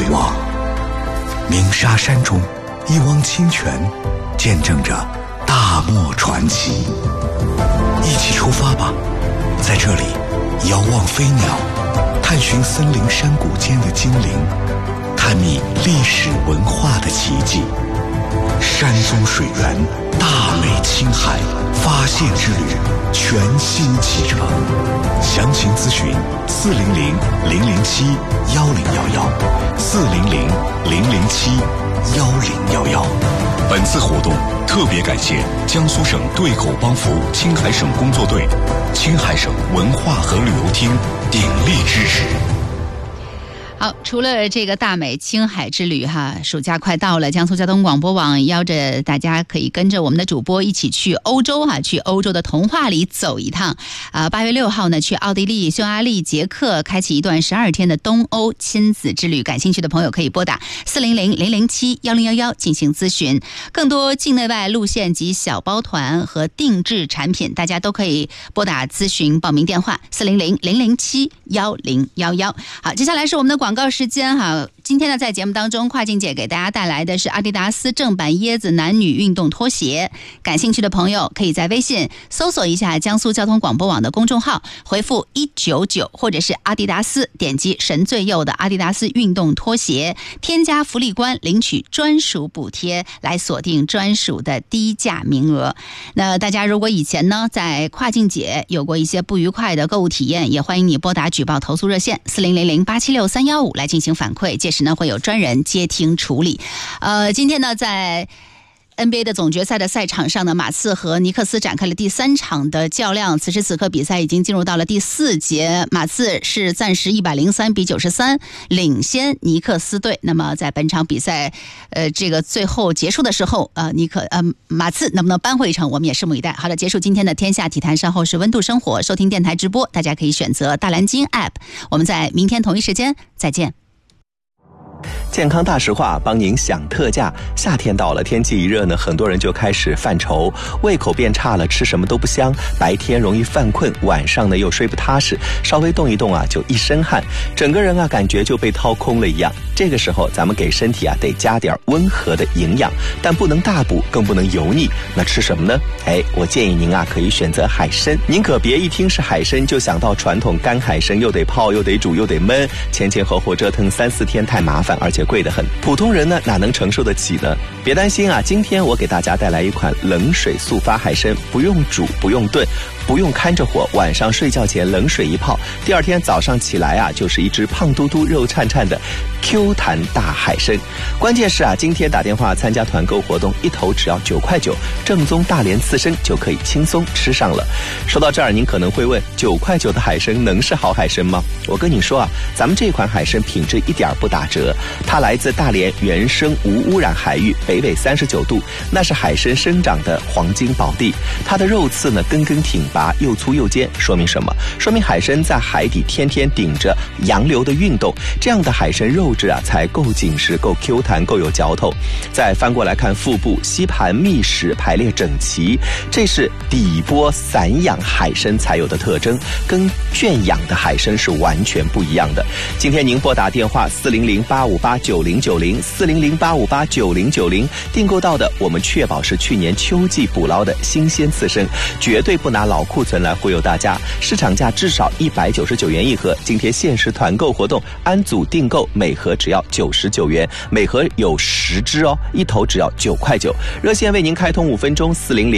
望。鸣沙山中，一汪清泉见证着大漠传奇。一起出发吧，在这里遥望飞鸟，探寻森林山谷间的精灵，探秘历史文化的奇迹。山中水源，大美青海发现之旅全新启程。详情咨询400-007-1011，400-007-1011。本次活动特别感谢江苏省对口帮扶青海省工作队、青海省文化和旅游厅鼎力支持。 好，除了这个大美青海之旅哈，暑假快到了，江苏交通广播网邀着大家可以跟着我们的主播一起去欧洲哈，去欧洲的童话里走一趟。8月6号呢，去奥地利、匈牙利、捷克，开启一段12天的东欧亲子之旅。感兴趣的朋友可以拨打400-007-1011进行咨询。更多境内外路线及小包团和定制产品，大家都可以拨打咨询报名电话400-007-1011。好，接下来是我们的广告时间哈。今天呢，在节目当中，跨境姐给大家带来的是阿迪达斯正版椰子男女运动拖鞋。感兴趣的朋友可以在微信搜索一下江苏交通广播网的公众号，回复199或者是阿迪达斯，点击神最右的阿迪达斯运动拖鞋，添加福利关，领取专属补贴，来锁定专属的低价名额。那大家如果以前呢在跨境姐有过一些不愉快的购物体验，也欢迎你拨打举报投诉热线4000-876-315来进行反馈，届时呢会有专人接听处理。今天呢在NBA 的总决赛的赛场上呢，马刺和尼克斯展开了第3场的较量。此时此刻比赛已经进入到了第4节，马刺是暂时103-93领先尼克斯队。那么在本场比赛这个最后结束的时候，马刺能不能扳回一城，我们也拭目以待。好的，结束今天的天下体坛，稍后是温度生活，收听电台直播，大家可以选择大蓝鲸 App。我们在明天同一时间再见。 健康大实话，帮您享特价。夏天到了，天气一热呢，很多人就开始犯愁，胃口变差了，吃什么都不香，白天容易犯困，晚上呢又睡不踏实，稍微动一动啊就一身汗，整个人啊感觉就被掏空了一样。这个时候咱们给身体啊得加点温和的营养，但不能大补，更不能油腻。那吃什么呢？我建议您啊可以选择海参。您可别一听是海参就想到传统干海参，又得泡又得煮又得焖，前后折腾3-4天太麻烦，而且贵得很，普通人呢哪能承受得起呢？别担心啊，今天我给大家带来一款冷水速发海参，不用煮不用炖，不用看着火，晚上睡觉前冷水一泡，第二天早上起来啊就是一只胖嘟嘟肉颤颤的 Q 弹大海参。关键是啊，今天打电话参加团购活动，一头只要9块9，正宗大连刺身就可以轻松吃上了。说到这儿，您可能会问，9块9的海参能是好海参吗？我跟你说啊，咱们这款海参品质一点不打折，它来自大连原生无污染海域，北纬39度，那是海参生长的黄金宝地。它的肉刺呢根根挺拔，又粗又尖，说明什么？说明海参在海底天天顶着洋流的运动，这样的海参肉质啊才够紧实，够 Q 弹，够有嚼头。再翻过来看腹部，吸盘密实，排列整齐，这是底波散养海参才有的特征，跟圈养的海参是完全不一样的。今天您拨打电话400-858-9090 400-858-9090，订购到的我们确保是去年秋季捕捞的新鲜刺身，绝对不拿老库存来忽悠大家，市场价至少199元一盒，今天限时团购活动，按组订购，每盒只要99元，每盒有10只哦，一头只要9块9。热线为您开通5分钟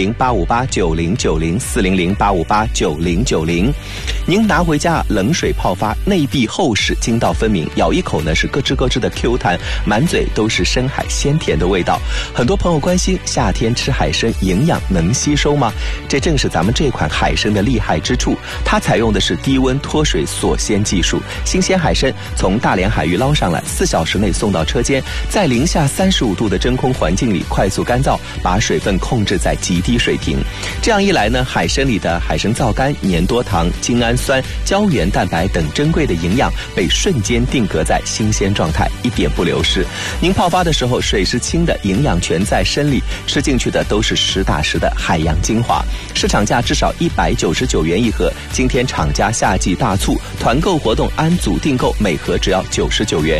，400-858-9090 400-858-9090。您拿回家冷水泡发，内壁厚实，筋道分明，咬一口呢是咯吱咯吱的 Q 弹，满嘴都是深海鲜甜的味道。很多朋友关心，夏天吃海参营养能吸收吗？这正是咱们这款海参的厉害之处，它采用的是低温脱水锁鲜技术，新鲜海参从大连海域捞上来，4小时内送到车间，在零下35度的真空环境里快速干燥，把水分控制在极低水平。这样一来呢，海参里的海参皂苷、粘多糖、精氨酸、胶原蛋白等珍贵的营养被瞬间定格在新鲜状态，一点不流失。您泡发的时候水是清的，营养全在参里，吃进去的都是实打实的海洋精华。市场价至少199元一盒，今天厂家夏季大促团购活动，按组订购，每盒只要99元。